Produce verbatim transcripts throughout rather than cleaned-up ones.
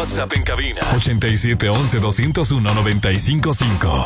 WhatsApp en cabina ochenta y siete once doscientos uno noventa y cinco cinco.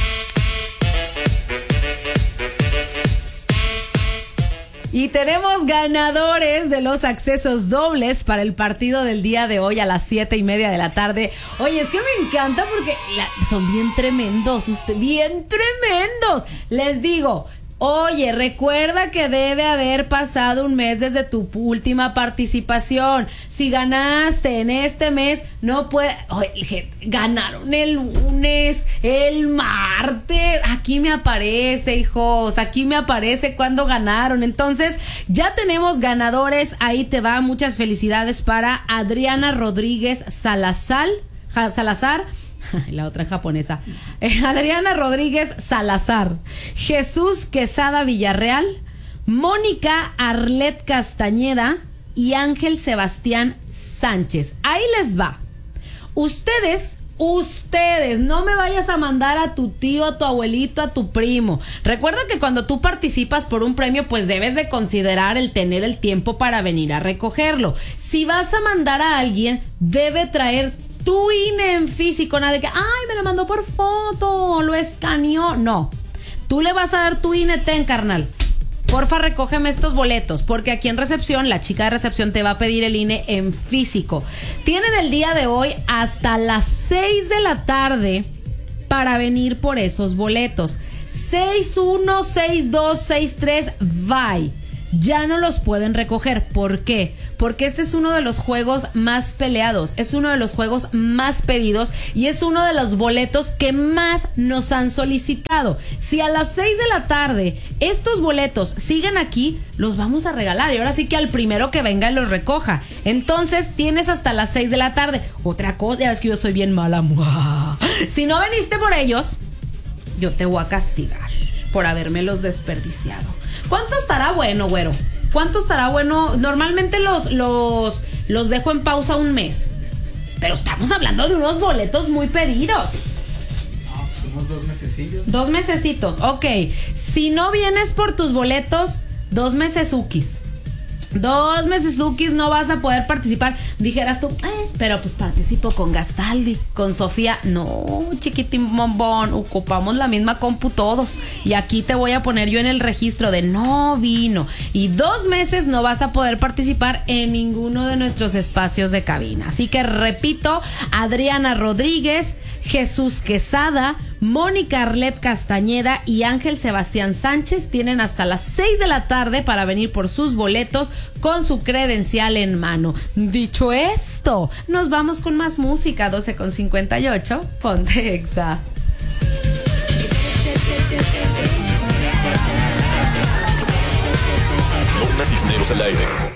Y tenemos ganadores de los accesos dobles para el partido del día de hoy a las siete y media de la tarde. Oye, es que me encanta porque la, son bien tremendos, usted, bien tremendos. Les digo, oye, recuerda que debe haber pasado un mes desde tu última participación. Si ganaste en este mes, no puede... Oye, ganaron el lunes, el martes. Aquí me aparece, hijos. Aquí me aparece cuando ganaron. Entonces, ya tenemos ganadores. Ahí te va. Muchas felicidades para Adriana Rodríguez Salazar. Salazar. La otra japonesa. Eh, Adriana Rodríguez Salazar, Jesús Quesada Villarreal, Mónica Arlet Castañeda y Ángel Sebastián Sánchez. Ahí les va. Ustedes, ustedes, no me vayas a mandar a tu tío, a tu abuelito, a tu primo. Recuerda que cuando tú participas por un premio, pues debes de considerar el tener el tiempo para venir a recogerlo. Si vas a mandar a alguien, debe traer tu I N E en físico, nada de que, ay, me lo mandó por foto, lo escaneó. No, tú le vas a dar tu I N E, ten, carnal. Porfa, recógeme estos boletos, porque aquí en recepción, la chica de recepción te va a pedir el I N E en físico. Tienen el día de hoy hasta las seis de la tarde para venir por esos boletos. seis uno, seis dos, seis tres, bye. Ya no los pueden recoger. ¿Por qué? Porque este es uno de los juegos más peleados, es uno de los juegos más pedidos y es uno de los boletos que más nos han solicitado. Si a las seis de la tarde estos boletos siguen aquí, los vamos a regalar y ahora sí que al primero que venga y los recoja. Entonces tienes hasta las seis de la tarde. Otra cosa, ya ves que yo soy bien mala. Si no veniste por ellos, yo te voy a castigar por habérmelos desperdiciado. ¿Cuánto estará bueno, güero? ¿Cuánto estará bueno? Normalmente los, los, los dejo en pausa un mes. Pero estamos hablando de unos boletos muy pedidos. No, pues unos dos mesecillos. Dos mesecitos, ok. Si no vienes por tus boletos, dos mesesukis. Dos mesesukis no vas a poder participar. Dijeras tú, eh, pero pues participo con Gastaldi, con Sofía. No, chiquitín bombón, ocupamos la misma compu todos. Y aquí te voy a poner yo en el registro de no vino. Y dos meses no vas a poder participar en ninguno de nuestros espacios de cabina. Así que repito, Adriana Rodríguez, Jesús Quesada, Mónica Arlet Castañeda y Ángel Sebastián Sánchez tienen hasta las seis de la tarde para venir por sus boletos con su credencial en mano. Dicho esto, nos vamos con más música. Doce con cincuenta y ocho, ponte Exa. Cisneros al aire.